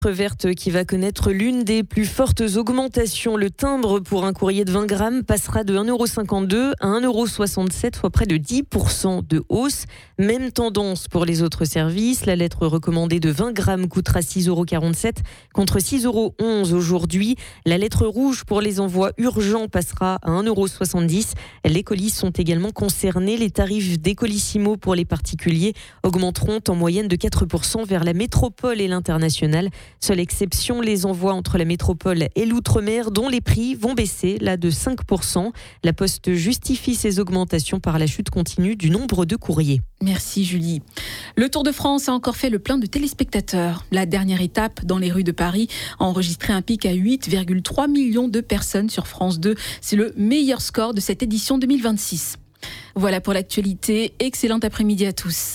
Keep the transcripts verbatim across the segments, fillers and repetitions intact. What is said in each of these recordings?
Verte qui va connaître l'une des plus fortes augmentations. Le timbre pour un courrier de vingt grammes passera de un euro cinquante-deux à un euro soixante-sept, soit près de dix pour cent de hausse. Même tendance pour les autres services. La lettre recommandée de vingt grammes coûtera six euros quarante-sept contre six euros onze aujourd'hui. La lettre rouge pour les envois urgents passera à un euro soixante-dix. Les colis sont également concernés. Les tarifs des colissimo pour les particuliers augmenteront en moyenne de quatre pour cent vers la métropole et l'international. Seule exception, les envois entre la métropole et l'outre-mer dont les prix vont baisser, là de cinq pour cent. La Poste justifie ces augmentations par la chute continue du nombre de courriers. Merci Julie. Le Tour de France a encore fait le plein de téléspectateurs. La dernière étape dans les rues de Paris a enregistré un pic à huit virgule trois millions de personnes sur France deux. C'est le meilleur score de cette édition deux mille vingt-six. Voilà pour l'actualité. Excellent après-midi à tous.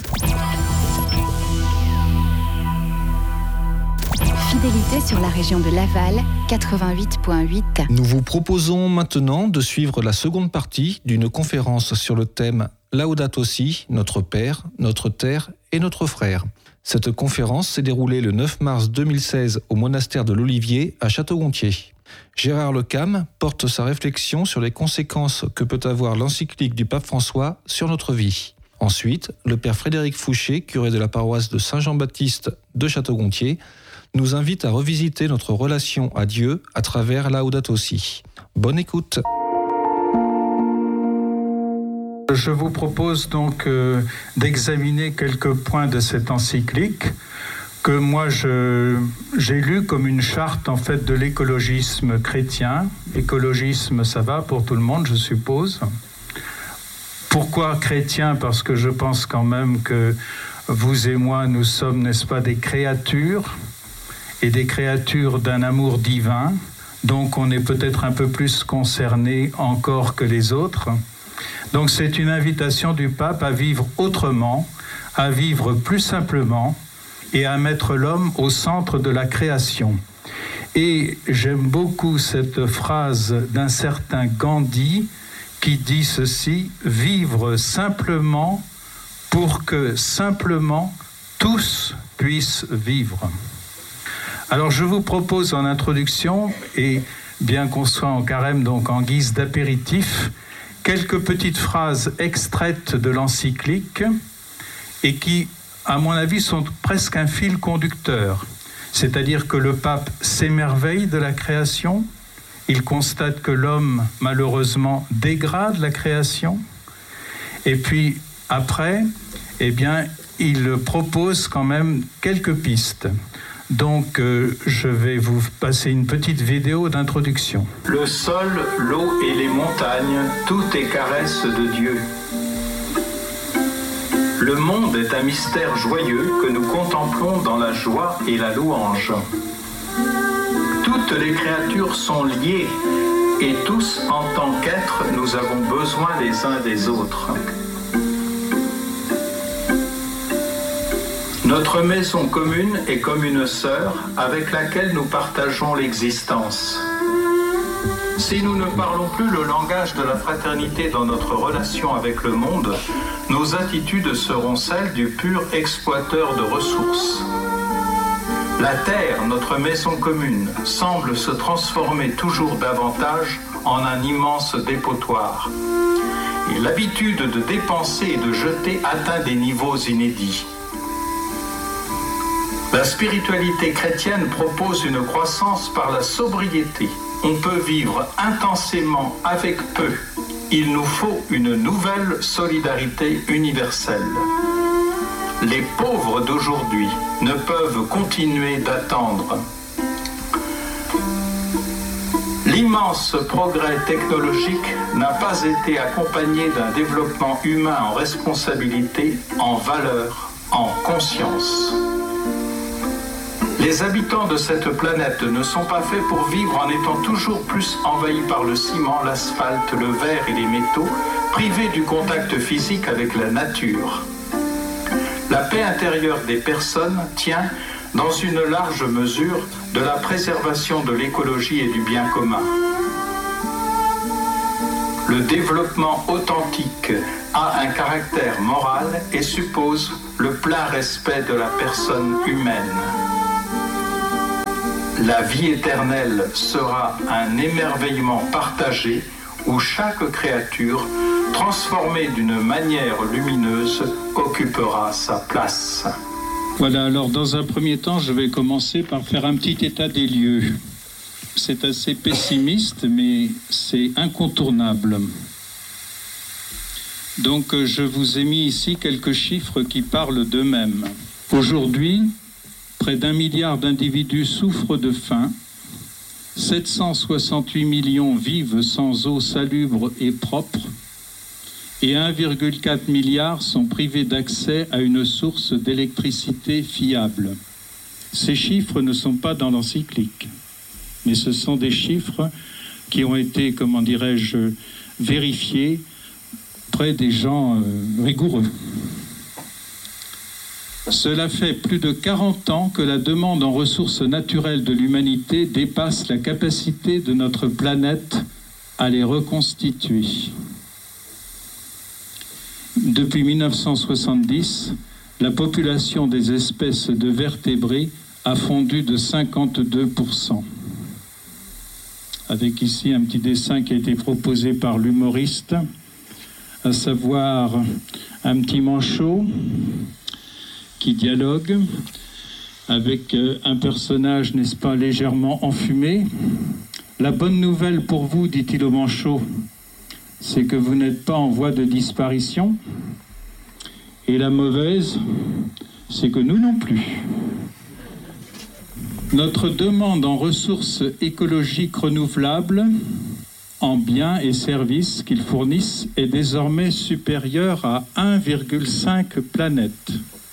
Fidélité sur la région de Laval, quatre-vingt-huit virgule huit. Nous vous proposons maintenant de suivre la seconde partie d'une conférence sur le thème « Laudato si, notre Père, notre Terre et notre Frère ». Cette conférence s'est déroulée le neuf mars deux mille seize au monastère de l'Olivier à Château-Gontier. Gérard Lecam porte sa réflexion sur les conséquences que peut avoir l'encyclique du pape François sur notre vie. Ensuite, le père Frédéric Fouché, curé de la paroisse de Saint-Jean-Baptiste de Château-Gontier, nous invite à revisiter notre relation à Dieu à travers Laudato si. Bonne écoute. Je vous propose donc euh, d'examiner quelques points de cette encyclique que moi je, j'ai lu comme une charte en fait de l'écologisme chrétien. Écologisme, ça va pour tout le monde, je suppose. Pourquoi chrétien ? Parce que je pense quand même que vous et moi, nous sommes, n'est-ce pas, des créatures et des créatures d'un amour divin. Donc on est peut-être un peu plus concernés encore que les autres. Donc c'est une invitation du pape à vivre autrement, à vivre plus simplement et à mettre l'homme au centre de la création. Et j'aime beaucoup cette phrase d'un certain Gandhi qui dit ceci: « Vivre simplement pour que simplement tous puissent vivre ». Alors je vous propose en introduction, et bien qu'on soit en carême, donc en guise d'apéritif, quelques petites phrases extraites de l'encyclique et qui, à mon avis, sont presque un fil conducteur. C'est-à-dire que le pape s'émerveille de la création, il constate que l'homme, malheureusement, dégrade la création, et puis après, eh bien, il propose quand même quelques pistes. Donc, euh, je vais vous passer une petite vidéo d'introduction. Le sol, l'eau et les montagnes, tout est caresse de Dieu. Le monde est un mystère joyeux que nous contemplons dans la joie et la louange. Toutes les créatures sont liées et tous, en tant qu'êtres, nous avons besoin les uns des autres. Notre maison commune est comme une sœur avec laquelle nous partageons l'existence. Si nous ne parlons plus le langage de la fraternité dans notre relation avec le monde, nos attitudes seront celles du pur exploiteur de ressources. La terre, notre maison commune, semble se transformer toujours davantage en un immense dépotoir. Et l'habitude de dépenser et de jeter atteint des niveaux inédits. La spiritualité chrétienne propose une croissance par la sobriété. On peut vivre intensément avec peu. Il nous faut une nouvelle solidarité universelle. Les pauvres d'aujourd'hui ne peuvent continuer d'attendre. L'immense progrès technologique n'a pas été accompagné d'un développement humain en responsabilité, en valeur, en conscience. Les habitants de cette planète ne sont pas faits pour vivre en étant toujours plus envahis par le ciment, l'asphalte, le verre et les métaux, privés du contact physique avec la nature. La paix intérieure des personnes tient, dans une large mesure, de la préservation de l'écologie et du bien commun. Le développement authentique a un caractère moral et suppose le plein respect de la personne humaine. La vie éternelle sera un émerveillement partagé où chaque créature, transformée d'une manière lumineuse, occupera sa place. Voilà, alors dans un premier temps, je vais commencer par faire un petit état des lieux. C'est assez pessimiste, mais c'est incontournable. Donc je vous ai mis ici quelques chiffres qui parlent d'eux-mêmes. Aujourd'hui, près d'un milliard d'individus souffrent de faim, sept cent soixante-huit millions vivent sans eau salubre et propre, et un virgule quatre milliard sont privés d'accès à une source d'électricité fiable. Ces chiffres ne sont pas dans l'encyclique, mais ce sont des chiffres qui ont été, comment dirais-je, vérifiés près des gens euh, rigoureux. Cela fait plus de quarante ans que la demande en ressources naturelles de l'humanité dépasse la capacité de notre planète à les reconstituer. Depuis mille neuf cent soixante-dix, la population des espèces de vertébrés a fondu de cinquante-deux pour cent. Avec ici un petit dessin qui a été proposé par l'humoriste, à savoir un petit manchot qui dialogue avec un personnage, n'est-ce pas, légèrement enfumé. La bonne nouvelle pour vous, dit-il au manchot, c'est que vous n'êtes pas en voie de disparition. Et la mauvaise, c'est que nous non plus. Notre demande en ressources écologiques renouvelables, en biens et services qu'ils fournissent, est désormais supérieure à un virgule cinq planètes.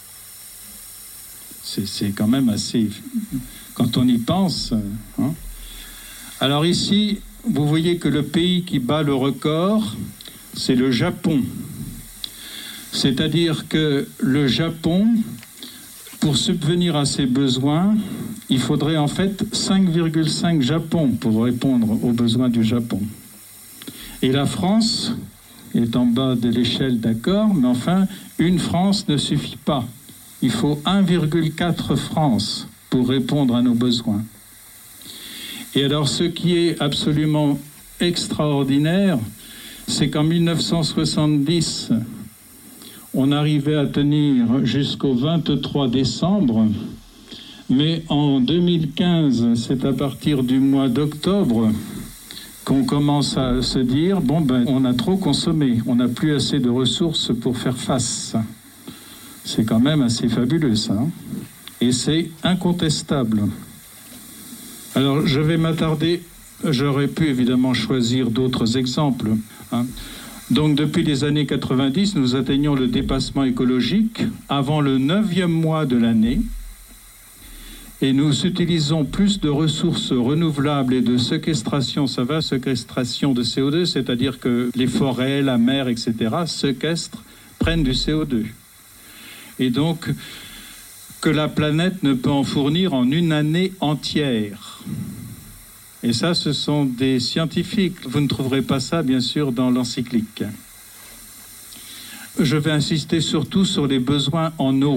C'est, c'est quand même assez... Quand on y pense... Hein. Alors ici, vous voyez que le pays qui bat le record, c'est le Japon. C'est-à-dire que le Japon, pour subvenir à ses besoins, il faudrait en fait cinq virgule cinq Japon pour répondre aux besoins du Japon. Et la France est en bas de l'échelle, d'accord, mais enfin, une France ne suffit pas. Il faut un virgule quatre France pour répondre à nos besoins. Et alors, ce qui est absolument extraordinaire, c'est qu'en mille neuf cent soixante-dix, on arrivait à tenir jusqu'au vingt-trois décembre, mais en deux mille quinze, c'est à partir du mois d'octobre qu'on commence à se dire, bon ben, on a trop consommé, on n'a plus assez de ressources pour faire face. C'est quand même assez fabuleux, ça. Hein, et c'est incontestable. Alors, je vais m'attarder, j'aurais pu évidemment choisir d'autres exemples. Hein. Donc, depuis les années quatre-vingt-dix, nous atteignons le dépassement écologique avant le neuvième mois de l'année. Et nous utilisons plus de ressources renouvelables et de séquestration, ça va, séquestration de C O deux, c'est-à-dire que les forêts, la mer, et cetera, séquestrent, prennent du C O deux. Et donc, que la planète ne peut en fournir en une année entière. Et ça, ce sont des scientifiques. Vous ne trouverez pas ça, bien sûr, dans l'encyclique. Je vais insister surtout sur les besoins en eau.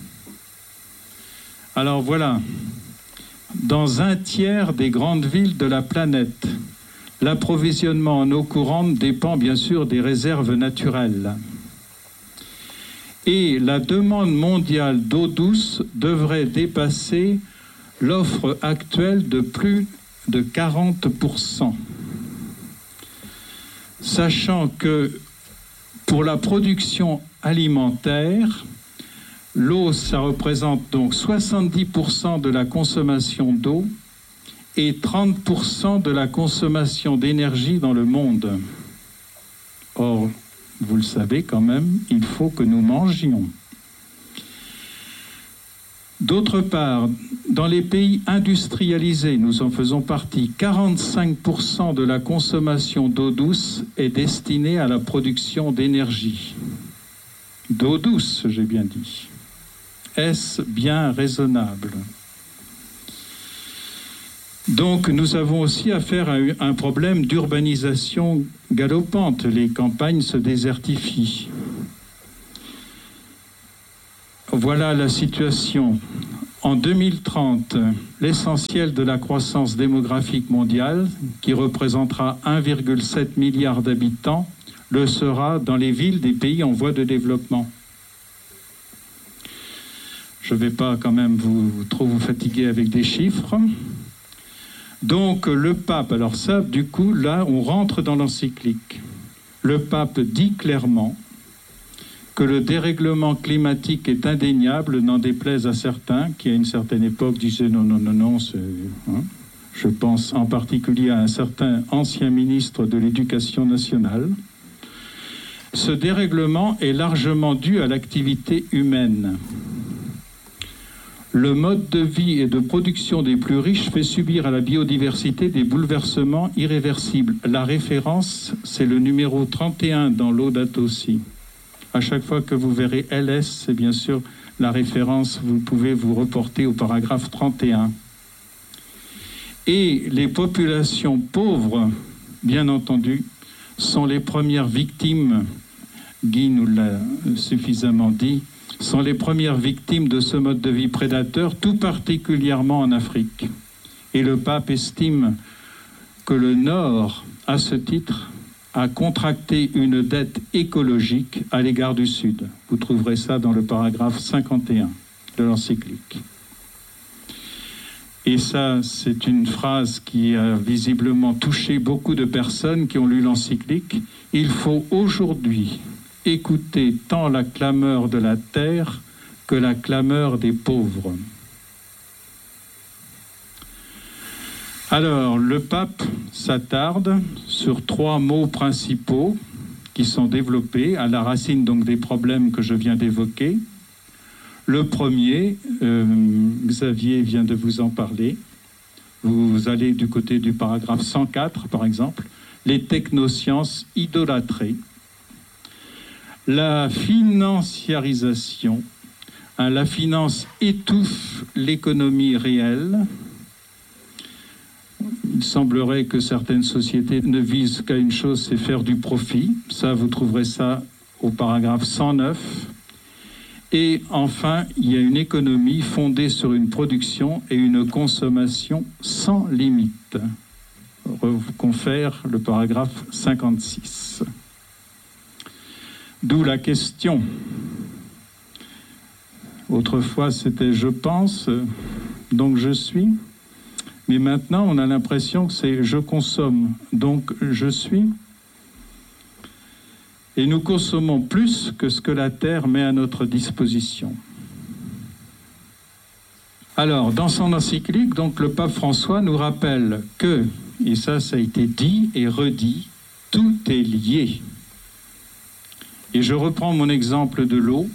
Alors voilà, dans un tiers des grandes villes de la planète, l'approvisionnement en eau courante dépend bien sûr des réserves naturelles. Et la demande mondiale d'eau douce devrait dépasser l'offre actuelle de plus de quarante pour cent. Sachant que pour la production alimentaire, l'eau, ça représente donc soixante-dix pour cent de la consommation d'eau et trente pour cent de la consommation d'énergie dans le monde. Or, vous le savez quand même, il faut que nous mangions. D'autre part, dans les pays industrialisés, nous en faisons partie, quarante-cinq pour cent de la consommation d'eau douce est destinée à la production d'énergie. D'eau douce, j'ai bien dit. Est-ce bien raisonnable ? Donc, nous avons aussi affaire à un problème d'urbanisation galopante. Les campagnes se désertifient. Voilà la situation. En deux mille trente, l'essentiel de la croissance démographique mondiale, qui représentera un virgule sept milliard d'habitants, le sera dans les villes des pays en voie de développement. Je ne vais pas quand même vous, trop vous fatiguer avec des chiffres. Donc le pape, alors ça, du coup, là, on rentre dans l'encyclique. Le pape dit clairement que le dérèglement climatique est indéniable, n'en déplaise à certains qui, à une certaine époque, disaient non, non, non, non, c'est, hein. Je pense en particulier à un certain ancien ministre de l'Éducation nationale. Ce dérèglement est largement dû à l'activité humaine. Le mode de vie et de production des plus riches fait subir à la biodiversité des bouleversements irréversibles. La référence, c'est le numéro trente et un dans Laudato Si. À chaque fois que vous verrez L S, c'est bien sûr la référence, vous pouvez vous reporter au paragraphe trente et un. Et les populations pauvres, bien entendu, sont les premières victimes, Guy nous l'a suffisamment dit, sont les premières victimes de ce mode de vie prédateur, tout particulièrement en Afrique. Et le pape estime que le Nord, à ce titre, a contracté une dette écologique à l'égard du Sud. Vous trouverez ça dans le paragraphe cinquante et un de l'encyclique. Et ça, c'est une phrase qui a visiblement touché beaucoup de personnes qui ont lu l'encyclique. Il faut aujourd'hui écouter tant la clameur de la terre que la clameur des pauvres. Alors, le pape s'attarde sur trois mots principaux qui sont développés à la racine donc des problèmes que je viens d'évoquer. Le premier, euh, Xavier vient de vous en parler. Vous allez du côté du paragraphe cent quatre, par exemple, les technosciences idolâtrées. La financiarisation, hein, la finance étouffe l'économie réelle. Il semblerait que certaines sociétés ne visent qu'à une chose, c'est faire du profit. Ça, vous trouverez ça au paragraphe cent neuf. Et enfin, il y a une économie fondée sur une production et une consommation sans limite. Vous confère le paragraphe cinquante-six. D'où la question. Autrefois, c'était « je pense, donc je suis ». Mais maintenant, on a l'impression que c'est « je consomme, donc je suis ». Et nous consommons plus que ce que la Terre met à notre disposition. Alors, dans son encyclique, donc, le pape François nous rappelle que, et ça, ça a été dit et redit, tout est lié. Et je reprends mon exemple de l'eau.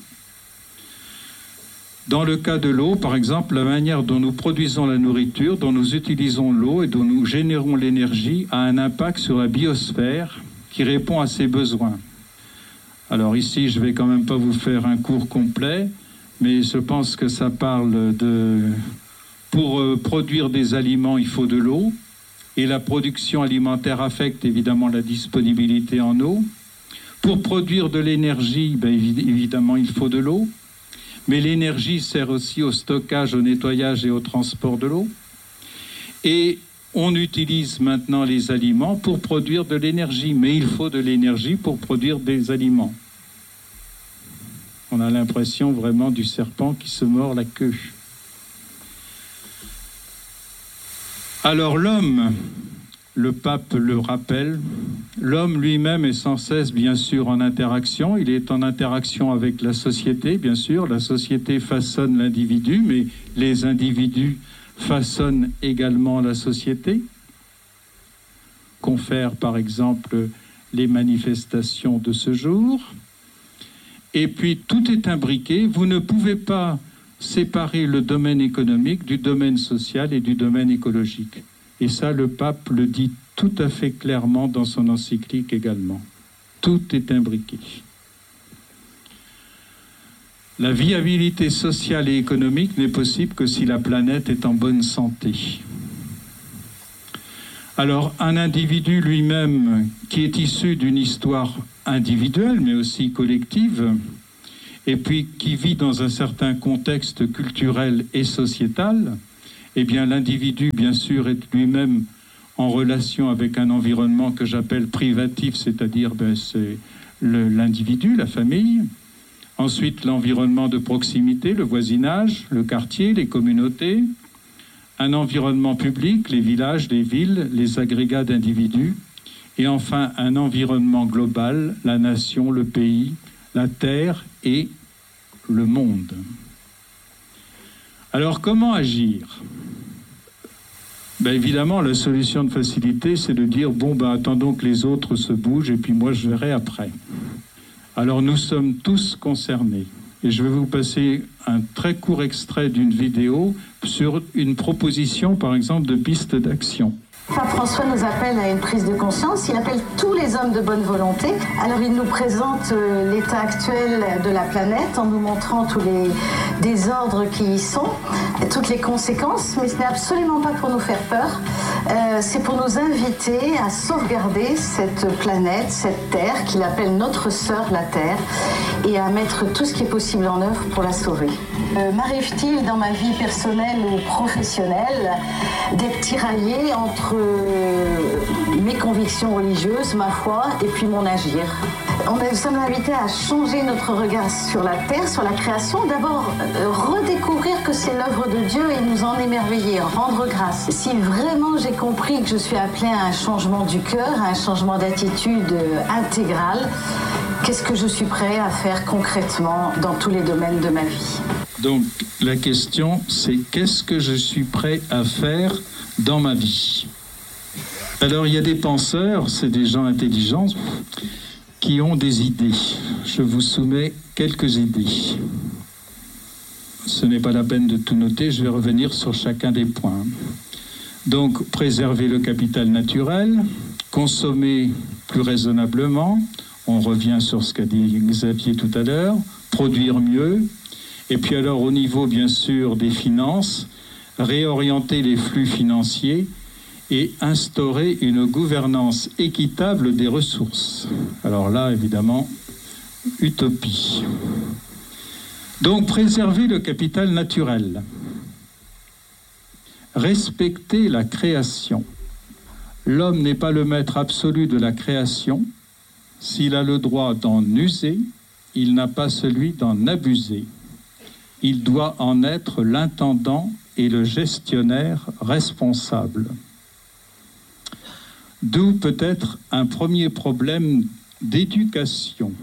Dans le cas de l'eau, par exemple, la manière dont nous produisons la nourriture, dont nous utilisons l'eau et dont nous générons l'énergie a un impact sur la biosphère qui répond à ses besoins. Alors ici, je ne vais quand même pas vous faire un cours complet, mais je pense que ça parle de... Pour euh, produire des aliments, il faut de l'eau, et la production alimentaire affecte évidemment la disponibilité en eau. Pour produire de l'énergie, ben, évidemment, il faut de l'eau. Mais l'énergie sert aussi au stockage, au nettoyage et au transport de l'eau. Et on utilise maintenant les aliments pour produire de l'énergie. Mais il faut de l'énergie pour produire des aliments. On a l'impression vraiment du serpent qui se mord la queue. Alors l'homme, le pape le rappelle, l'homme lui-même est sans cesse, bien sûr, en interaction. Il est en interaction avec la société, bien sûr. La société façonne l'individu, mais les individus façonnent également la société. Confère, par exemple, les manifestations de ce jour. Et puis, tout est imbriqué. Vous ne pouvez pas séparer le domaine économique du domaine social et du domaine écologique. Et ça, le pape le dit tout à fait clairement dans son encyclique également. Tout est imbriqué. La viabilité sociale et économique n'est possible que si la planète est en bonne santé. Alors, un individu lui-même qui est issu d'une histoire individuelle, mais aussi collective, et puis qui vit dans un certain contexte culturel et sociétal, eh bien l'individu, bien sûr, est lui-même en relation avec un environnement que j'appelle privatif, c'est-à-dire ben, c'est le, l'individu, la famille. Ensuite, l'environnement de proximité, le voisinage, le quartier, les communautés. Un environnement public, les villages, les villes, les agrégats d'individus. Et enfin, un environnement global, la nation, le pays, la terre et le monde. Alors, comment agir ? Ben évidemment, la solution de facilité, c'est de dire, bon, ben, attendons que les autres se bougent et puis moi, je verrai après. Alors, nous sommes tous concernés. Et je vais vous passer un très court extrait d'une vidéo sur une proposition, par exemple, de piste d'action. Pape François nous appelle à une prise de conscience, il appelle tous les hommes de bonne volonté. Alors il nous présente euh, l'état actuel de la planète en nous montrant tous les désordres qui y sont, toutes les conséquences, mais ce n'est absolument pas pour nous faire peur, euh, c'est pour nous inviter à sauvegarder cette planète, cette terre qu'il appelle notre sœur la Terre, et à mettre tout ce qui est possible en œuvre pour la sauver. Euh, m'arrive-t-il dans ma vie personnelle ou professionnelle d'être tiraillée entre mes convictions religieuses, ma foi, et puis mon agir. On est, nous sommes invités à changer notre regard sur la terre, sur la création. D'abord, euh, redécouvrir que c'est l'œuvre de Dieu et nous en émerveiller, rendre grâce. Si vraiment j'ai compris que je suis appelée à un changement du cœur, à un changement d'attitude euh, intégrale, qu'est-ce que je suis prêt à faire concrètement dans tous les domaines de ma vie ? Donc, la question, c'est qu'est-ce que je suis prêt à faire dans ma vie ? Alors, il y a des penseurs, c'est des gens intelligents, qui ont des idées. Je vous soumets quelques idées. Ce n'est pas la peine de tout noter, je vais revenir sur chacun des points. Donc, préserver le capital naturel, consommer plus raisonnablement, on revient sur ce qu'a dit Xavier tout à l'heure, produire mieux, et puis alors au niveau, bien sûr, des finances, réorienter les flux financiers et instaurer une gouvernance équitable des ressources. Alors là, évidemment, utopie. Donc, préserver le capital naturel. Respecter la création. L'homme n'est pas le maître absolu de la création. S'il a le droit d'en user, il n'a pas celui d'en abuser. Il doit en être l'intendant et le gestionnaire responsable. D'où peut-être un premier problème d'éducation.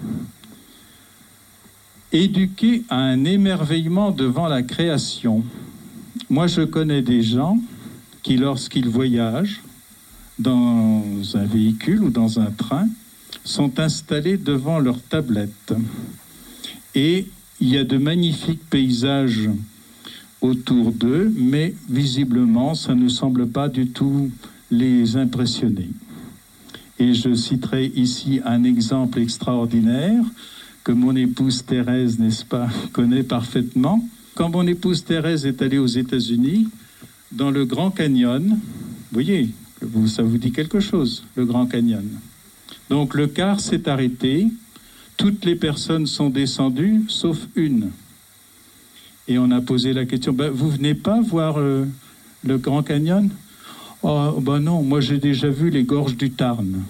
Éduquer à un émerveillement devant la création. Moi, je connais des gens qui, lorsqu'ils voyagent dans un véhicule ou dans un train, sont installés devant leur tablette. Et il y a de magnifiques paysages autour d'eux, mais visiblement, ça ne semble pas du tout les impressionner. Et je citerai ici un exemple extraordinaire que mon épouse Thérèse, n'est-ce pas, connaît parfaitement. Quand mon épouse Thérèse est allée aux États-Unis, dans le Grand Canyon, vous voyez, ça vous dit quelque chose, le Grand Canyon. Donc le car s'est arrêté, toutes les personnes sont descendues, sauf une. Et on a posé la question, ben, vous venez pas voir euh, le Grand Canyon ? Oh, ben non, moi j'ai déjà vu les gorges du Tarn.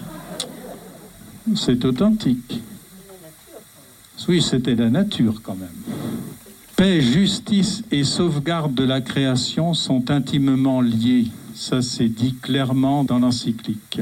C'est authentique. Oui, c'était la nature quand même. Paix, justice et sauvegarde de la création sont intimement liés. Ça, c'est dit clairement dans l'encyclique.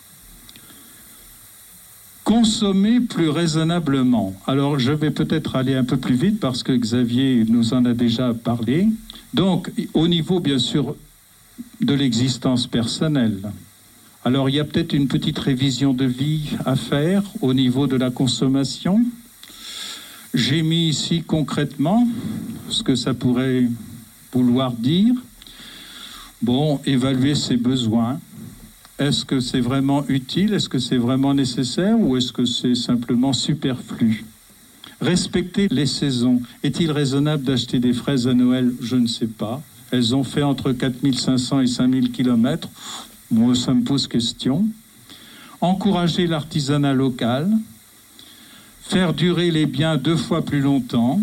Consommer plus raisonnablement. Alors, je vais peut-être aller un peu plus vite parce que Xavier nous en a déjà parlé. Donc, au niveau, bien sûr, de l'existence personnelle. Alors, il y a peut-être une petite révision de vie à faire au niveau de la consommation. J'ai mis ici concrètement ce que ça pourrait vouloir dire. Bon, évaluer ses besoins. Est-ce que c'est vraiment utile? Est-ce que c'est vraiment nécessaire? Ou est-ce que c'est simplement superflu? Respecter les saisons. Est-il raisonnable d'acheter des fraises à Noël? Je ne sais pas. Elles ont fait entre quatre mille cinq cents et cinq mille kilomètres. Moi, ça me pose question. Encourager l'artisanat local. Faire durer les biens deux fois plus longtemps.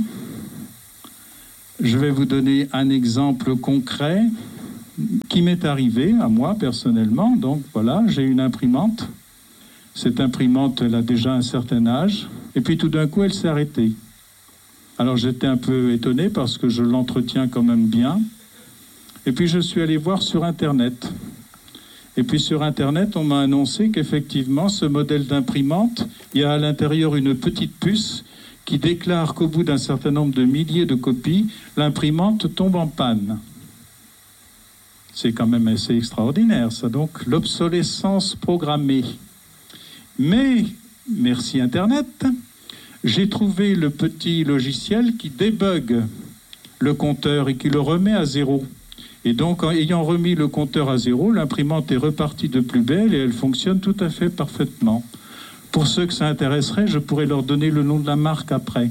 Je vais vous donner un exemple concret qui m'est arrivé à moi personnellement. Donc voilà, j'ai une imprimante. Cette imprimante, elle a déjà un certain âge. Et puis tout d'un coup, elle s'est arrêtée. Alors j'étais un peu étonné parce que je l'entretiens quand même bien. Et puis je suis allé voir sur Internet. Et puis sur Internet, on m'a annoncé qu'effectivement, ce modèle d'imprimante, il y a à l'intérieur une petite puce qui déclare qu'au bout d'un certain nombre de milliers de copies, l'imprimante tombe en panne. C'est quand même assez extraordinaire, ça. Donc, l'obsolescence programmée. Mais, merci Internet, j'ai trouvé le petit logiciel qui débug le compteur et qui le remet à zéro. Et donc, en ayant remis le compteur à zéro, l'imprimante est repartie de plus belle et elle fonctionne tout à fait parfaitement. Pour ceux que ça intéresserait, je pourrais leur donner le nom de la marque après.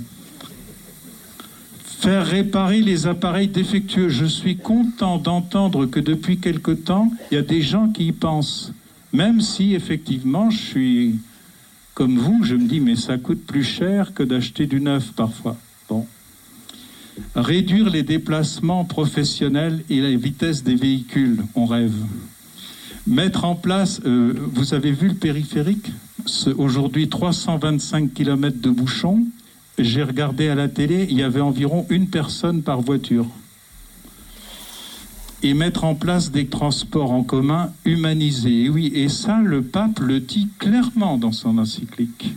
Faire réparer les appareils défectueux. Je suis content d'entendre que depuis quelque temps, il y a des gens qui y pensent. Même si, effectivement, je suis comme vous, je me dis, mais ça coûte plus cher que d'acheter du neuf parfois. Bon. Réduire les déplacements professionnels et la vitesse des véhicules, on rêve. Mettre en place, euh, vous avez vu le périphérique ? Aujourd'hui, trois cent vingt-cinq kilomètres de bouchons. J'ai regardé à la télé, il y avait environ une personne par voiture. Et mettre en place des transports en commun humanisés. Et oui, et ça, le pape le dit clairement dans son encyclique.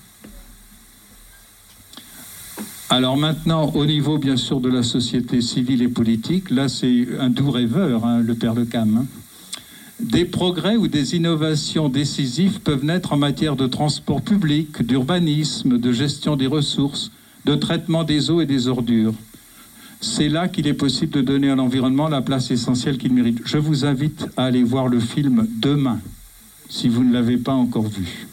Alors maintenant, au niveau, bien sûr, de la société civile et politique, là, c'est un doux rêveur, hein, le père Lecam. Hein. Des progrès ou des innovations décisives peuvent naître en matière de transport public, d'urbanisme, de gestion des ressources, de traitement des eaux et des ordures. C'est là qu'il est possible de donner à l'environnement la place essentielle qu'il mérite. Je vous invite à aller voir le film Demain, si vous ne l'avez pas encore vu.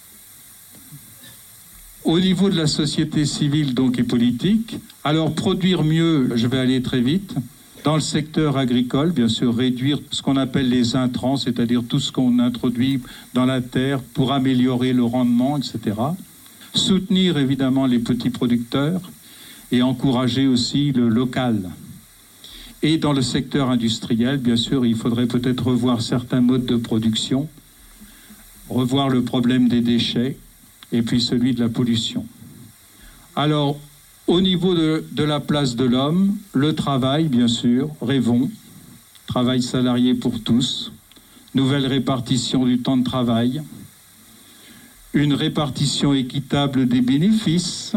Au niveau de la société civile donc et politique, alors produire mieux, je vais aller très vite. Dans le secteur agricole, bien sûr, réduire ce qu'on appelle les intrants, c'est-à-dire tout ce qu'on introduit dans la terre pour améliorer le rendement, et cetera. Soutenir évidemment les petits producteurs et encourager aussi le local. Et dans le secteur industriel, bien sûr, il faudrait peut-être revoir certains modes de production, revoir le problème des déchets et puis celui de la pollution. Alors, au niveau de, de la place de l'homme, le travail, bien sûr, rêvons, travail salarié pour tous, nouvelle répartition du temps de travail, une répartition équitable des bénéfices,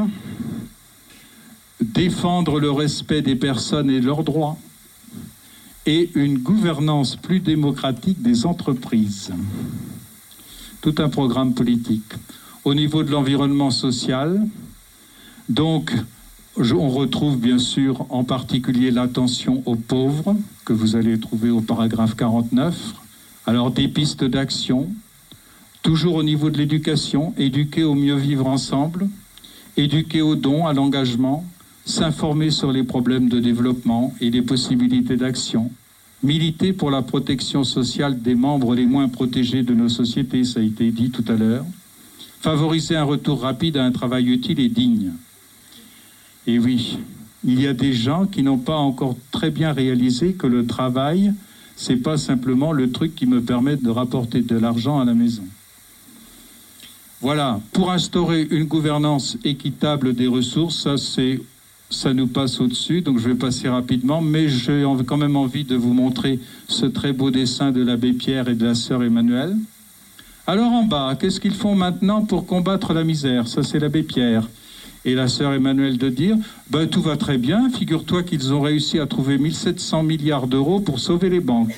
défendre le respect des personnes et leurs droits, et une gouvernance plus démocratique des entreprises. Tout un programme politique. Au niveau de l'environnement social, donc, on retrouve bien sûr en particulier l'attention aux pauvres, que vous allez trouver au paragraphe quarante-neuf. Alors, des pistes d'action, toujours au niveau de l'éducation, éduquer au mieux vivre ensemble, éduquer au don, à l'engagement, s'informer sur les problèmes de développement et les possibilités d'action, militer pour la protection sociale des membres les moins protégés de nos sociétés, ça a été dit tout à l'heure, favoriser un retour rapide à un travail utile et digne. Et oui, il y a des gens qui n'ont pas encore très bien réalisé que le travail, c'est pas simplement le truc qui me permet de rapporter de l'argent à la maison. Voilà, pour instaurer une gouvernance équitable des ressources, ça c'est, ça nous passe au-dessus, donc je vais passer rapidement, mais j'ai quand même envie de vous montrer ce très beau dessin de l'abbé Pierre et de la sœur Emmanuelle. Alors en bas, qu'est-ce qu'ils font maintenant pour combattre la misère? Ça c'est l'abbé Pierre. Et la sœur Emmanuelle de dire, ben, tout va très bien, figure-toi qu'ils ont réussi à trouver mille sept cents milliards d'euros pour sauver les banques.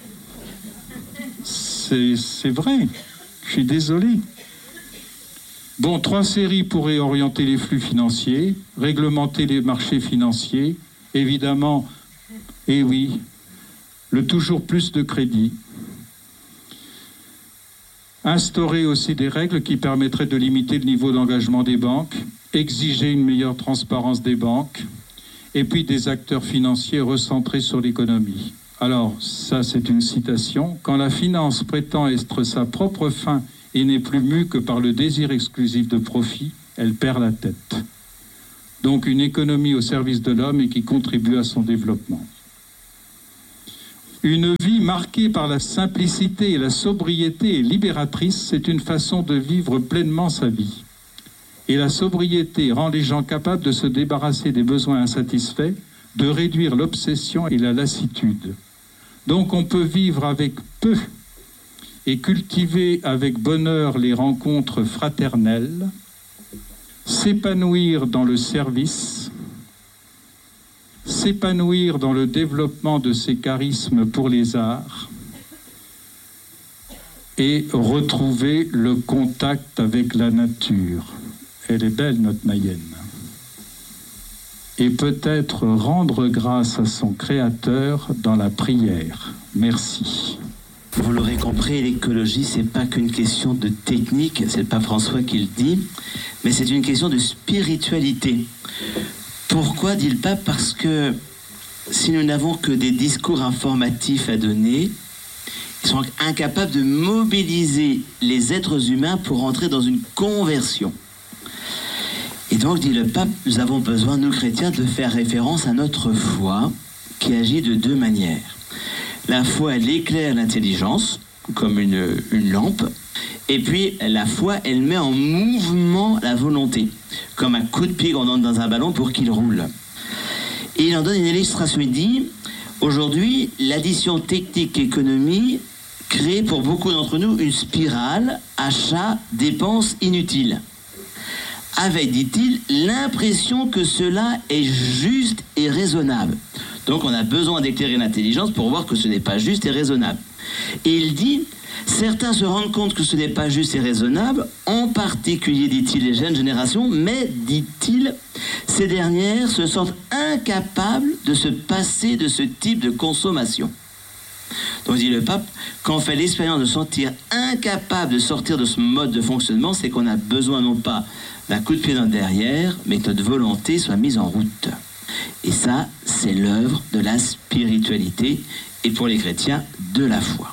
C'est, c'est vrai, je suis désolé. Bon, trois séries pour réorienter les flux financiers, réglementer les marchés financiers, évidemment, et oui, le toujours plus de crédit. Instaurer aussi des règles qui permettraient de limiter le niveau d'engagement des banques, exiger une meilleure transparence des banques, et puis des acteurs financiers recentrés sur l'économie. Alors, ça c'est une citation. Quand la finance prétend être sa propre fin et n'est plus mue que par le désir exclusif de profit, elle perd la tête. Donc une économie au service de l'homme et qui contribue à son développement. Une vie marquée par la simplicité et la sobriété est libératrice, c'est une façon de vivre pleinement sa vie. Et la sobriété rend les gens capables de se débarrasser des besoins insatisfaits, de réduire l'obsession et la lassitude. Donc on peut vivre avec peu et cultiver avec bonheur les rencontres fraternelles, s'épanouir dans le service, s'épanouir dans le développement de ses charismes pour les arts et retrouver le contact avec la nature. Elle est belle, notre Mayenne. Et peut-être rendre grâce à son Créateur dans la prière. Merci. Vous l'aurez compris, l'écologie, c'est pas qu'une question de technique, c'est le pape François qui le dit, mais c'est une question de spiritualité. Pourquoi, dit le pape? Parce que si nous n'avons que des discours informatifs à donner, ils sont incapables de mobiliser les êtres humains pour entrer dans une conversion. Et donc, dit le pape, nous avons besoin, nous chrétiens, de faire référence à notre foi qui agit de deux manières. La foi, elle éclaire l'intelligence, comme une, une lampe, et puis la foi, elle met en mouvement la volonté, comme un coup de pied qu'on donne dans un ballon pour qu'il roule. Et il en donne une illustration, il dit, aujourd'hui, l'addition technique-économie crée pour beaucoup d'entre nous une spirale achat-dépenses inutiles. Avec, dit-il, l'impression que cela est juste et raisonnable. Donc on a besoin d'éclairer l'intelligence pour voir que ce n'est pas juste et raisonnable. Et il dit, certains se rendent compte que ce n'est pas juste et raisonnable, en particulier, dit-il, les jeunes générations, mais, dit-il, ces dernières se sentent incapables de se passer de ce type de consommation. Donc, dit le pape, quand on fait l'expérience de se sentir incapable de sortir de ce mode de fonctionnement, c'est qu'on a besoin non pas d'un coup de pied dans le derrière, mais que notre volonté soit mise en route. Et ça, c'est l'œuvre de la spiritualité et pour les chrétiens, de la foi.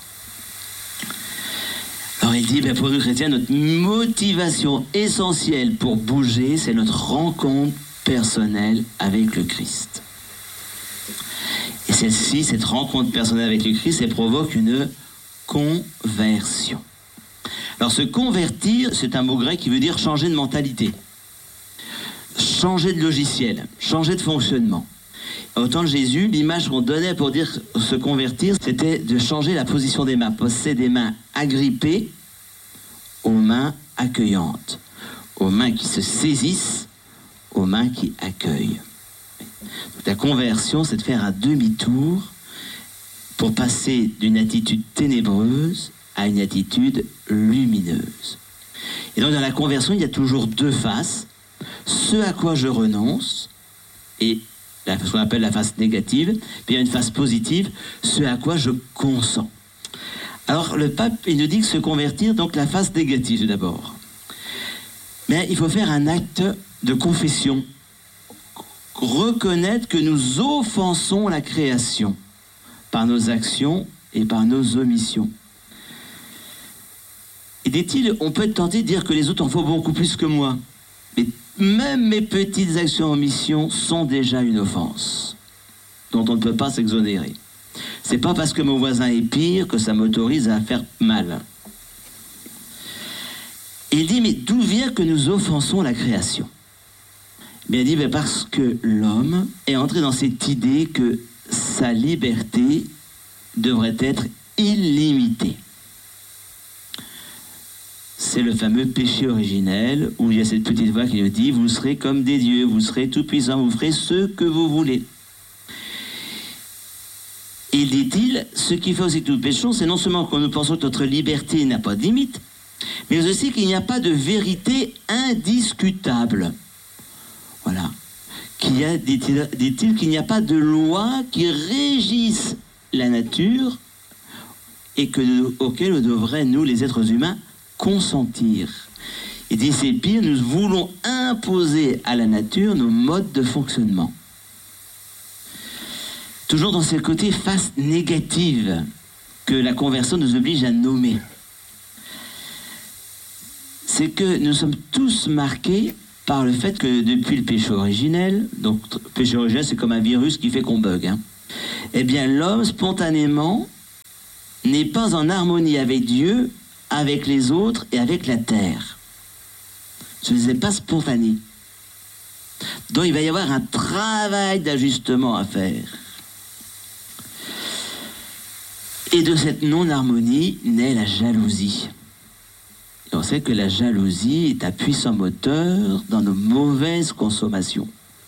Alors il dit, ben pour nous chrétiens, notre motivation essentielle pour bouger, c'est notre rencontre personnelle avec le Christ. Et celle-ci, cette rencontre personnelle avec le Christ, elle provoque une conversion. Alors se convertir, c'est un mot grec qui veut dire changer de mentalité. Changer de logiciel, changer de fonctionnement. Au temps de Jésus, l'image qu'on donnait pour dire se convertir, c'était de changer la position des mains, passer des mains agrippées aux mains accueillantes, aux mains qui se saisissent, aux mains qui accueillent. Donc, la conversion, c'est de faire un demi-tour pour passer d'une attitude ténébreuse à une attitude lumineuse. Et donc dans la conversion, il y a toujours deux faces. Ce à quoi je renonce, et la, ce qu'on appelle la face négative, puis il y a une face positive, ce à quoi je consens. Alors le pape, il nous dit que se convertir, donc la face négative d'abord. Mais il faut faire un acte de confession. Reconnaître que nous offensons la création par nos actions et par nos omissions. Et dit-il, on peut être tenté de dire que les autres en font beaucoup plus que moi. Mais même mes petites actions en mission sont déjà une offense dont on ne peut pas s'exonérer. C'est pas parce que mon voisin est pire que ça m'autorise à faire mal. Et il dit, mais d'où vient que nous offensons la création? Bien, il dit, mais parce que l'homme est entré dans cette idée que sa liberté devrait être illimitée. C'est le fameux péché originel où il y a cette petite voix qui nous dit « Vous serez comme des dieux, vous serez tout-puissants, vous ferez ce que vous voulez. » Et dit-il, ce qui fait aussi que nous péchons, c'est non seulement que nous pensons que notre liberté n'a pas de limite, mais aussi qu'il n'y a pas de vérité indiscutable. Voilà. Qu'il y a, dit-il, dit-il, qu'il n'y a pas de loi qui régisse la nature et que, auquel nous devrions, nous, les êtres humains, consentir. Il dit, c'est pire, nous voulons imposer à la nature nos modes de fonctionnement. Toujours dans ce côté face négative que la conversion nous oblige à nommer. C'est que nous sommes tous marqués par le fait que depuis le péché originel, donc le péché originel c'est comme un virus qui fait qu'on bug, hein, eh bien l'homme spontanément n'est pas en harmonie avec Dieu, avec les autres et avec la terre. Ce n'est pas spontané. Donc il va y avoir un travail d'ajustement à faire. Et de cette non-harmonie naît la jalousie. Et on sait que la jalousie est un puissant moteur dans nos mauvaises consommations.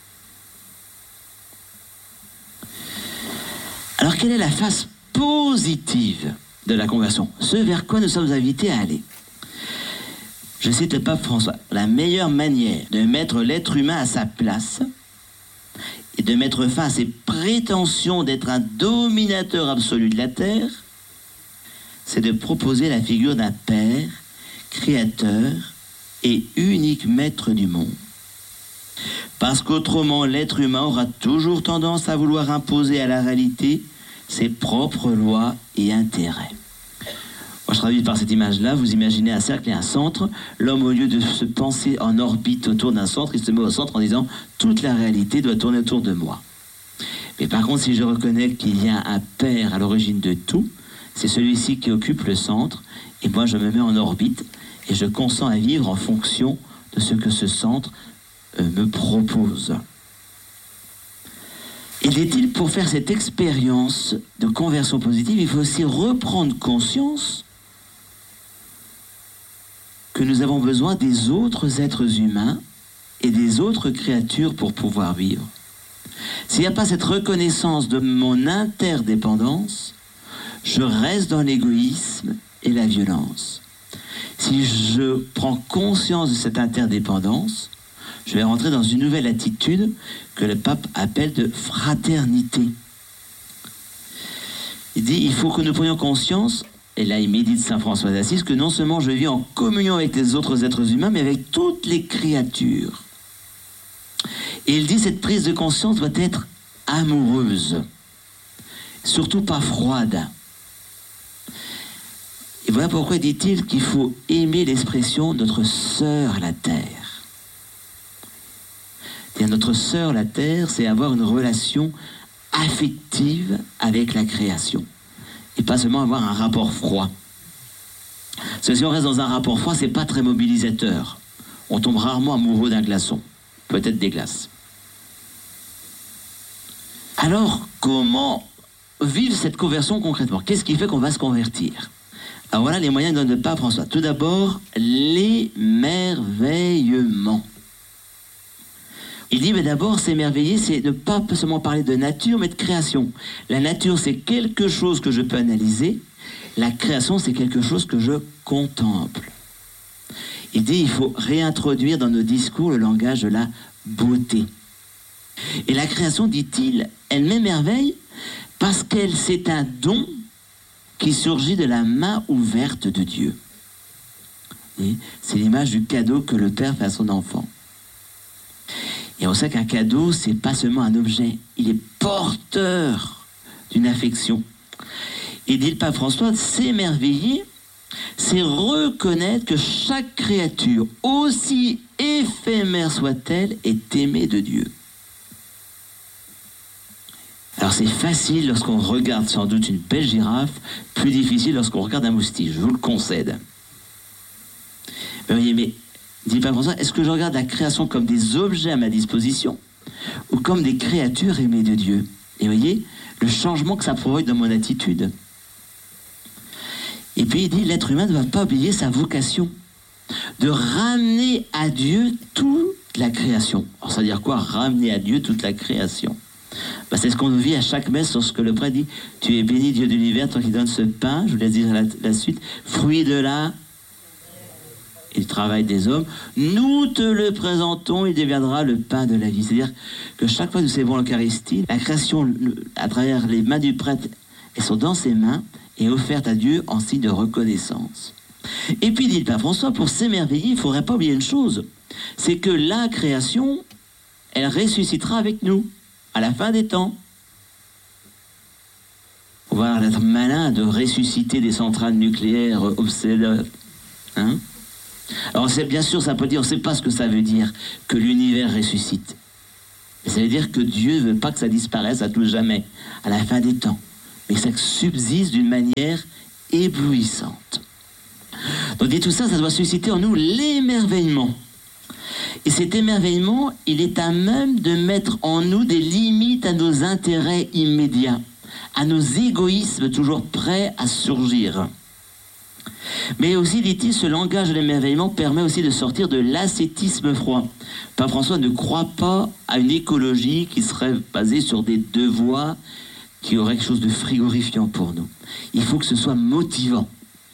Alors quelle est la face positive de la conversion? Ce vers quoi nous sommes invités à aller. Je cite le pape François. La meilleure manière de mettre l'être humain à sa place et de mettre fin à ses prétentions d'être un dominateur absolu de la terre, c'est de proposer la figure d'un père, créateur et unique maître du monde. Parce qu'autrement, l'être humain aura toujours tendance à vouloir imposer à la réalité ses propres lois et intérêts. Moi, je traduis par cette image-là, vous imaginez un cercle et un centre. L'homme, au lieu de se penser en orbite autour d'un centre, il se met au centre en disant « toute la réalité doit tourner autour de moi ». Mais par contre, si je reconnais qu'il y a un père à l'origine de tout, c'est celui-ci qui occupe le centre, et moi je me mets en orbite, et je consens à vivre en fonction de ce que ce centre euh, me propose. Et dit-il, pour faire cette expérience de conversion positive, il faut aussi reprendre conscience que nous avons besoin des autres êtres humains et des autres créatures pour pouvoir vivre. S'il n'y a pas cette reconnaissance de mon interdépendance, je reste dans l'égoïsme et la violence. Si je prends conscience de cette interdépendance, je vais rentrer dans une nouvelle attitude que le pape appelle de fraternité. Il dit, il faut que nous prenions conscience, et là il médite Saint François d'Assise, que non seulement je vis en communion avec les autres êtres humains, mais avec toutes les créatures. Et il dit, cette prise de conscience doit être amoureuse, surtout pas froide. Et voilà pourquoi dit-il qu'il faut aimer l'expression notre sœur la terre. Et notre sœur la terre, c'est avoir une relation affective avec la création. Et pas seulement avoir un rapport froid. Parce que si on reste dans un rapport froid, c'est pas très mobilisateur. On tombe rarement amoureux d'un glaçon. Peut-être des glaces. Alors, comment vivre cette conversion concrètement? Qu'est-ce qui fait qu'on va se convertir? Alors voilà les moyens de pape François. Tout d'abord, l'émerveillement. Il dit, mais d'abord, s'émerveiller, c'est ne pas seulement parler de nature, mais de création. La nature, c'est quelque chose que je peux analyser. La création, c'est quelque chose que je contemple. Il dit, il faut réintroduire dans nos discours le langage de la beauté. Et la création, dit-il, elle m'émerveille parce qu'elle, c'est un don qui surgit de la main ouverte de Dieu. Et c'est l'image du cadeau que le Père fait à son enfant. Et on sait qu'un cadeau, c'est pas seulement un objet, il est porteur d'une affection. Et dit le pape François, s'émerveiller, c'est reconnaître que chaque créature, aussi éphémère soit-elle, est aimée de Dieu. Alors c'est facile lorsqu'on regarde sans doute une belle girafe, plus difficile lorsqu'on regarde un moustique, je vous le concède. Mais voyez, mais dit le pape François, est-ce que je regarde la création comme des objets à ma disposition ou comme des créatures aimées de Dieu? Et voyez, le changement que ça provoque dans mon attitude. Et puis il dit, l'être humain ne doit pas oublier sa vocation de ramener à Dieu toute la création. Alors ça veut dire quoi, ramener à Dieu toute la création? Ben, c'est ce qu'on vit à chaque messe lorsque le prêtre dit, tu es béni Dieu de l'univers, toi qui donnes ce pain, je vous laisse dire la, la suite, fruit de la... et le travail des hommes, nous te le présentons, il deviendra le pain de la vie. C'est-à-dire que chaque fois que nous célébrons l'Eucharistie, la création, à travers les mains du prêtre, elles sont dans ses mains et offerte à Dieu en signe de reconnaissance. Et puis, dit le pape François, pour s'émerveiller, il ne faudrait pas oublier une chose, c'est que la création, elle ressuscitera avec nous, à la fin des temps. On va être malin de ressusciter des centrales nucléaires obsolètes, hein? Alors c'est bien sûr, ça peut dire, on ne sait pas ce que ça veut dire que l'univers ressuscite. Et ça veut dire que Dieu ne veut pas que ça disparaisse à tout jamais, à la fin des temps, mais que ça subsiste d'une manière éblouissante. Donc dit tout ça, ça doit susciter en nous l'émerveillement. Et cet émerveillement, il est à même de mettre en nous des limites à nos intérêts immédiats, à nos égoïsmes toujours prêts à surgir. Mais aussi, dit-il, ce langage de l'émerveillement permet aussi de sortir de l'ascétisme froid. Pape François ne croit pas à une écologie qui serait basée sur des devoirs qui auraient quelque chose de frigorifiant pour nous. Il faut que ce soit motivant.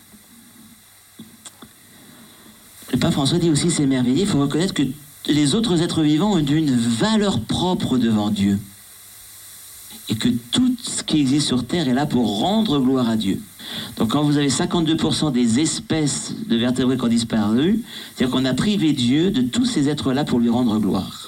Le Pape François dit aussi s'émerveiller, il faut reconnaître que les autres êtres vivants ont une valeur propre devant Dieu. Et que tout ce qui existe sur Terre est là pour rendre gloire à Dieu. Donc quand vous avez cinquante-deux pour cent des espèces de vertébrés qui ont disparu, c'est-à-dire qu'on a privé Dieu de tous ces êtres-là pour lui rendre gloire.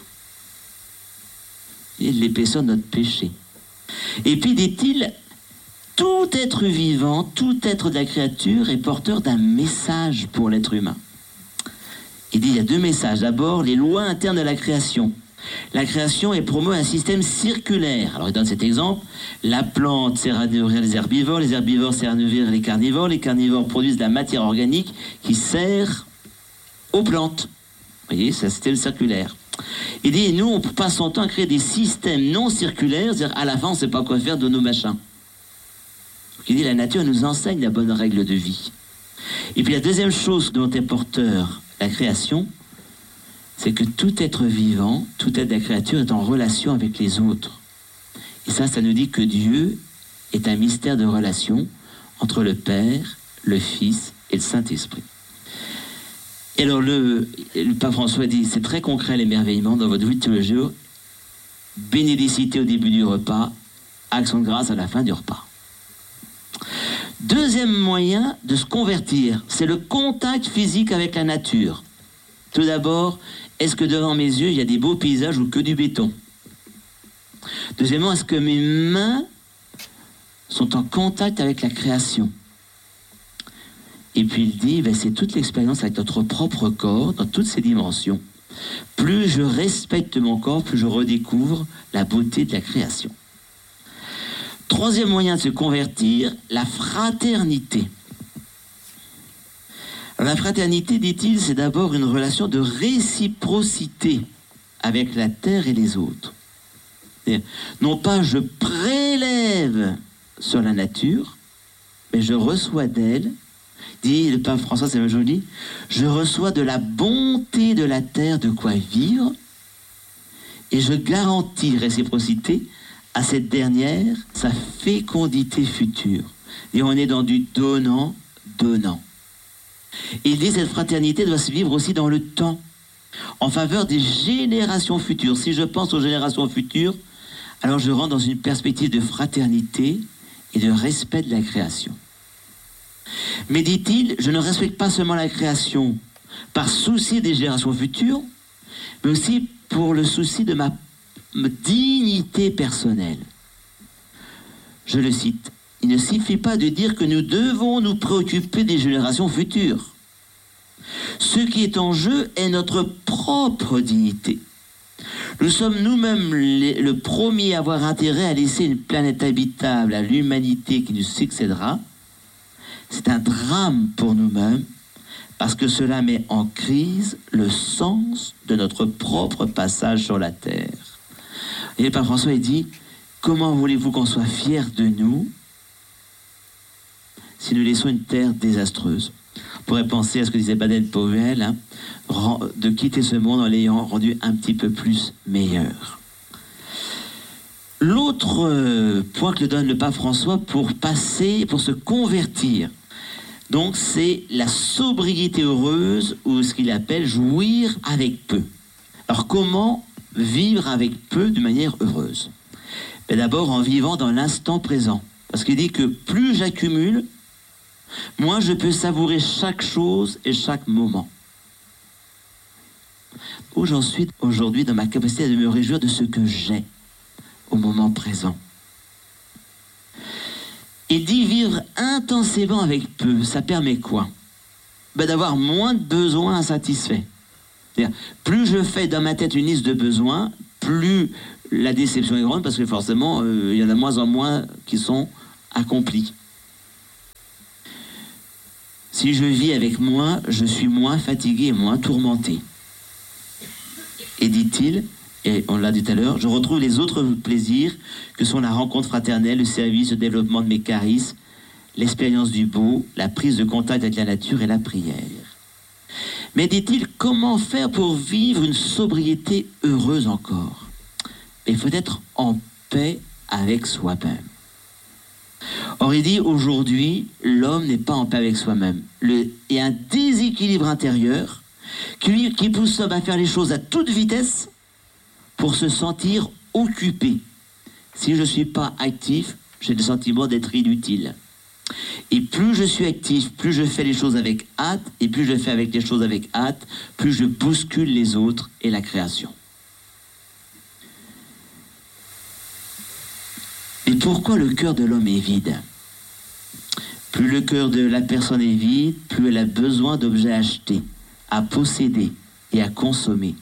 Et l'épaisseur de notre péché. Et puis dit-il, tout être vivant, tout être de la créature est porteur d'un message pour l'être humain. Il dit il y a deux messages. D'abord, les lois internes de la création. La création est promeut un système circulaire. Alors il donne cet exemple. La plante sert à nourrir les herbivores, les herbivores servent à nourrir les carnivores, les carnivores produisent de la matière organique qui sert aux plantes. Vous voyez, c'est un système circulaire. Il dit, nous, on passe son temps à créer des systèmes non circulaires, c'est-à-dire à la fin, on ne sait pas quoi faire de nos machins. Donc, il dit, la nature nous enseigne la bonne règle de vie. Et puis la deuxième chose dont est porteur la création, c'est que tout être vivant, tout être de la créature est en relation avec les autres. Et ça, ça nous dit que Dieu est un mystère de relation entre le Père, le Fils et le Saint-Esprit. Et alors le, le Pape François dit, c'est très concret l'émerveillement dans votre vie de tous les jours. Bénédicité au début du repas, action de grâce à la fin du repas. Deuxième moyen de se convertir, c'est le contact physique avec la nature. Tout d'abord, est-ce que devant mes yeux, il y a des beaux paysages ou que du béton? Deuxièmement, est-ce que mes mains sont en contact avec la création? Et puis il dit, ben, c'est toute l'expérience avec notre propre corps, dans toutes ses dimensions. Plus je respecte mon corps, plus je redécouvre la beauté de la création. Troisième moyen de se convertir, la fraternité. La fraternité, dit-il, c'est d'abord une relation de réciprocité avec la terre et les autres. C'est-à-dire, non pas je prélève sur la nature, mais je reçois d'elle, dit le pape François, c'est joli, je reçois de la bonté de la terre de quoi vivre, et je garantis réciprocité à cette dernière sa fécondité future. Et on est dans du donnant-donnant. Et il dit cette fraternité doit se vivre aussi dans le temps, en faveur des générations futures. Si je pense aux générations futures, alors je rentre dans une perspective de fraternité et de respect de la création. Mais dit-il, je ne respecte pas seulement la création par souci des générations futures, mais aussi pour le souci de ma dignité personnelle. Je le cite, il ne suffit pas de dire que nous devons nous préoccuper des générations futures. Ce qui est en jeu est notre propre dignité. Nous sommes nous-mêmes les, le premier à avoir intérêt à laisser une planète habitable à l'humanité qui nous succédera. C'est un drame pour nous-mêmes parce que cela met en crise le sens de notre propre passage sur la terre. Et le Pape François il dit, comment voulez-vous qu'on soit fiers de nous si nous laissons une terre désastreuse? On pourrait penser à ce que disait Baden-Powell, hein, de quitter ce monde en l'ayant rendu un petit peu plus meilleur. L'autre point que donne le Pape François pour passer, pour se convertir, donc c'est la sobriété heureuse, ou ce qu'il appelle jouir avec peu. Alors comment vivre avec peu de manière heureuse? Mais d'abord en vivant dans l'instant présent. Parce qu'il dit que plus j'accumule, moins je peux savourer chaque chose et chaque moment. Où j'en suis aujourd'hui dans ma capacité de me réjouir de ce que j'ai au moment présent. Il dit vivre intensément avec peu, ça permet quoi? ben, d'avoir moins de besoins insatisfaits. C'est-à-dire, plus je fais dans ma tête une liste de besoins, plus la déception est grande, parce que forcément, euh, il y en a de moins en moins qui sont accomplis. Si je vis avec moins, je suis moins fatigué et moins tourmenté. Et dit-il, et on l'a dit tout à l'heure, je retrouve les autres plaisirs que sont la rencontre fraternelle, le service, le développement de mes charismes, l'expérience du beau, la prise de contact avec la nature et la prière. Mais dit-il, comment faire pour vivre une sobriété heureuse encore? Il faut être en paix avec soi-même. Or, il dit, aujourd'hui, l'homme n'est pas en paix avec soi-même. Le, il y a un déséquilibre intérieur qui, qui pousse l'homme à faire les choses à toute vitesse pour se sentir occupé. Si je ne suis pas actif, j'ai le sentiment d'être inutile. Et plus je suis actif, plus je fais les choses avec hâte, et plus je fais avec les choses avec hâte, plus je bouscule les autres et la création. Et pourquoi le cœur de l'homme est vide? Plus le cœur de la personne est vide, plus elle a besoin d'objets achetés, à posséder et à consommer.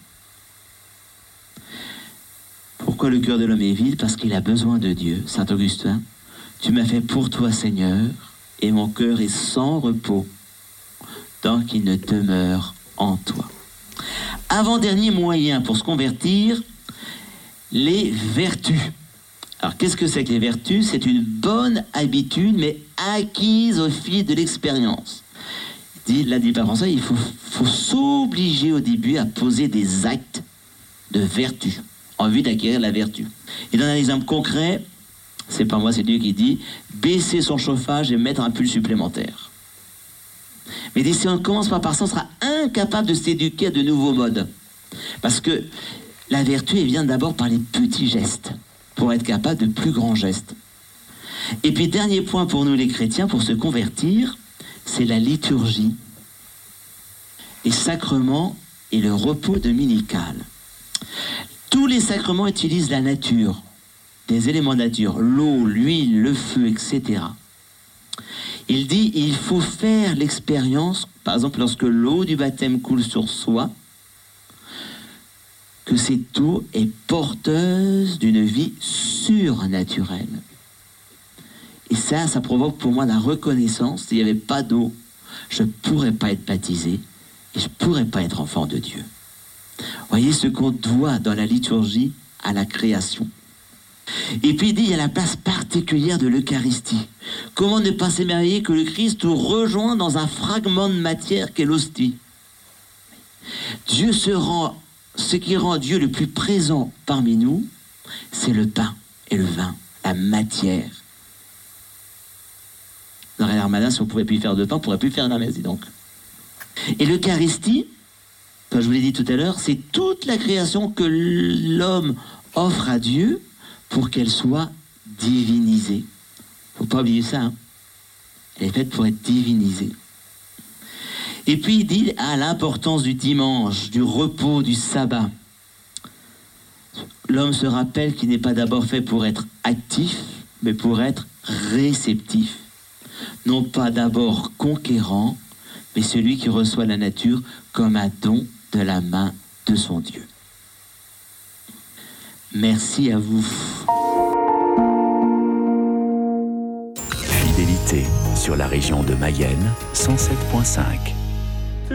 Pourquoi le cœur de l'homme est vide? Parce qu'il a besoin de Dieu. Saint Augustin, tu m'as fait pour toi, Seigneur, et mon cœur est sans repos tant qu'il ne demeure en toi. Avant-dernier moyen pour se convertir, les vertus. Alors, qu'est-ce que c'est que les vertus? C'est une bonne habitude, mais acquise au fil de l'expérience. Dit, l'a dit Pape François, il faut, faut s'obliger au début à poser des actes de vertu, en vue d'acquérir la vertu. Il donne un exemple concret, c'est pas moi, c'est Dieu qui dit, baisser son chauffage et mettre un pull supplémentaire. Mais si on ne commence pas par ça, on sera incapable de s'éduquer à de nouveaux modes. Parce que la vertu, elle vient d'abord par les petits gestes, pour être capable de plus grands gestes. Et puis, dernier point pour nous les chrétiens, pour se convertir, c'est la liturgie, les sacrements et le repos dominical. Tous les sacrements utilisent la nature, des éléments de nature, l'eau, l'huile, le feu, et cetera. Il dit, il faut faire l'expérience, par exemple, lorsque l'eau du baptême coule sur soi, que cette eau est porteuse d'une vie surnaturelle. Et ça, ça provoque pour moi la reconnaissance. S'il n'y avait pas d'eau, je ne pourrais pas être baptisé et je ne pourrais pas être enfant de Dieu. Voyez ce qu'on doit dans la liturgie à la création. Et puis il dit, il y a la place particulière de l'Eucharistie. Comment ne pas s'émerveiller que le Christ nous rejoint dans un fragment de matière qu'est l'hostie. Dieu se rend, ce qui rend Dieu le plus présent parmi nous, c'est le pain et le vin, la matière. Dans la Armada, si on ne pouvait plus faire de pain, on ne pourrait plus faire la messe, donc. Et l'Eucharistie, comme je vous l'ai dit tout à l'heure, c'est toute la création que l'homme offre à Dieu pour qu'elle soit divinisée. Il ne faut pas oublier ça. Hein. Elle est faite pour être divinisée. Et puis il dit à l'importance du dimanche, du repos, du sabbat. L'homme se rappelle qu'il n'est pas d'abord fait pour être actif, mais pour être réceptif. Non pas d'abord conquérant, mais celui qui reçoit la nature comme un don de la main de son Dieu. Merci à vous. Fidélité sur la région de Mayenne, cent sept virgule cinq.